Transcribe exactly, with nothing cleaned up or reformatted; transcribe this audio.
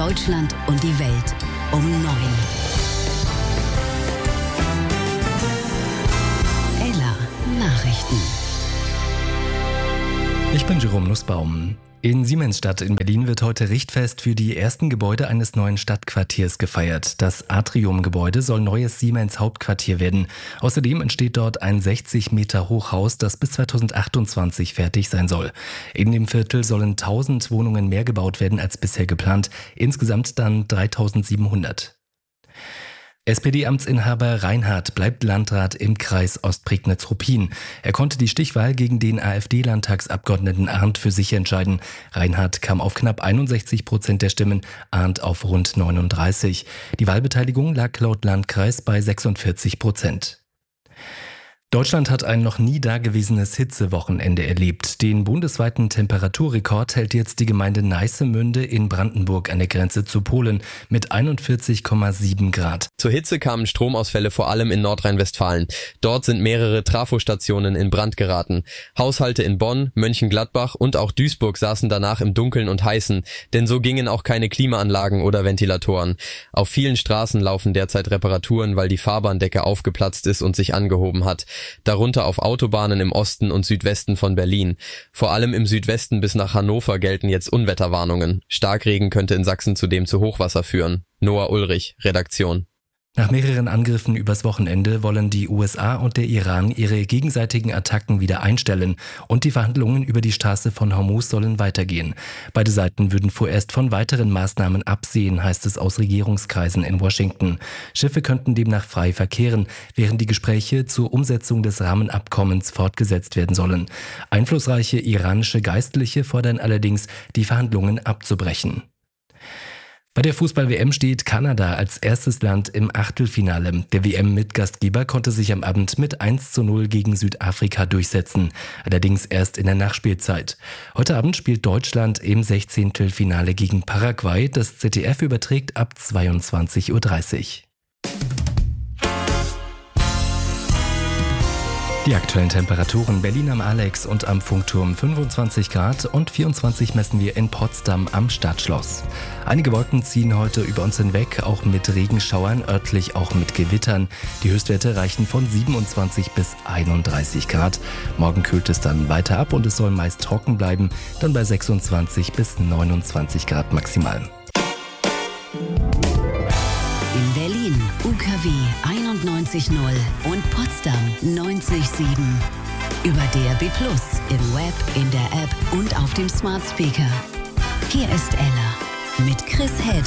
Deutschland und die Welt um neun. Ella Nachrichten. Ich bin Jerome Nussbaum. In Siemensstadt in Berlin wird heute Richtfest für die ersten Gebäude eines neuen Stadtquartiers gefeiert. Das Atrium-Gebäude soll neues Siemens-Hauptquartier werden. Außerdem entsteht dort ein sechzig Meter Hochhaus, das bis zweitausendachtundzwanzig fertig sein soll. In dem Viertel sollen tausend Wohnungen mehr gebaut werden als bisher geplant. Insgesamt dann dreitausendsiebenhundert. S P D-Amtsinhaber Reinhardt bleibt Landrat im Kreis Ostprignitz-Ruppin. Er konnte die Stichwahl gegen den AfD-Landtagsabgeordneten Arndt für sich entscheiden. Reinhardt kam auf knapp einundsechzig Prozent der Stimmen, Arndt auf rund neununddreißig. Die Wahlbeteiligung lag laut Landkreis bei sechsundvierzig Prozent. Deutschland hat ein noch nie dagewesenes Hitzewochenende erlebt. Den bundesweiten Temperaturrekord hält jetzt die Gemeinde Neissemünde in Brandenburg an der Grenze zu Polen mit einundvierzig Komma sieben Grad. Zur Hitze kamen Stromausfälle vor allem in Nordrhein-Westfalen. Dort sind mehrere Trafostationen in Brand geraten. Haushalte in Bonn, Mönchengladbach und auch Duisburg saßen danach im Dunkeln und Heißen, denn so gingen auch keine Klimaanlagen oder Ventilatoren. Auf vielen Straßen laufen derzeit Reparaturen, weil die Fahrbahndecke aufgeplatzt ist und sich angehoben hat. Darunter auf Autobahnen im Osten und Südwesten von Berlin. Vor allem im Südwesten bis nach Hannover gelten jetzt Unwetterwarnungen. Starkregen könnte in Sachsen zudem zu Hochwasser führen. Noah Ulrich, Redaktion. Nach mehreren Angriffen übers Wochenende wollen die U S A und der Iran ihre gegenseitigen Attacken wieder einstellen und die Verhandlungen über die Straße von Hormuz sollen weitergehen. Beide Seiten würden vorerst von weiteren Maßnahmen absehen, heißt es aus Regierungskreisen in Washington. Schiffe könnten demnach frei verkehren, während die Gespräche zur Umsetzung des Rahmenabkommens fortgesetzt werden sollen. Einflussreiche iranische Geistliche fordern allerdings, die Verhandlungen abzubrechen. Bei der Fußball-W M steht Kanada als erstes Land im Achtelfinale. Der W M-Mitgastgeber konnte sich am Abend mit eins zu null gegen Südafrika durchsetzen. Allerdings erst in der Nachspielzeit. Heute Abend spielt Deutschland im Sechzehntelfinale gegen Paraguay. Das Z D F überträgt ab zweiundzwanzig Uhr dreißig. Die aktuellen Temperaturen: Berlin am Alex und am Funkturm fünfundzwanzig Grad und vierundzwanzig messen wir in Potsdam am Stadtschloss. Einige Wolken ziehen heute über uns hinweg, auch mit Regenschauern, örtlich auch mit Gewittern. Die Höchstwerte reichen von siebenundzwanzig bis einunddreißig Grad. Morgen kühlt es dann weiter ab und es soll meist trocken bleiben, dann bei sechsundzwanzig bis neunundzwanzig Grad maximal. In Berlin U K W einundneunzig Komma null und Potsdam neunzig Komma sieben. Über D A B plus, im Web, in der App und auf dem Smart Speaker. Hier ist Ella mit Chris Head.